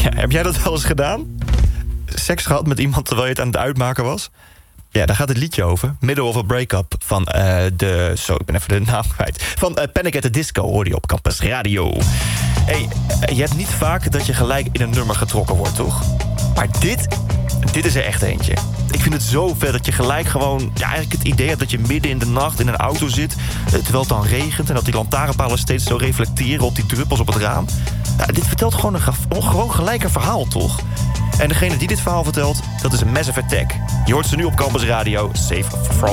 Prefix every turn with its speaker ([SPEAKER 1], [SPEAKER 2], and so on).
[SPEAKER 1] Ja, heb jij dat wel eens gedaan? Seks gehad met iemand terwijl je het aan het uitmaken was? Ja, daar gaat het liedje over. Middle of a Breakup van ik ben even de naam kwijt. Van Panic at the Disco hoorde je op Campus Radio. Hey, je hebt niet vaak dat je gelijk in een nummer getrokken wordt, toch? Maar dit is er echt eentje. Ik vind het zo vet dat je gelijk gewoon... Ja, eigenlijk het idee hebt dat je midden in de nacht in een auto zit... terwijl het dan regent en dat die lantaarnpalen steeds zo reflecteren... op die druppels op het raam. Ja, dit vertelt gewoon gewoon gelijk een verhaal, toch? En degene die dit verhaal vertelt, dat is een Massive Attack. Je hoort ze nu op Campus Radio. Safe from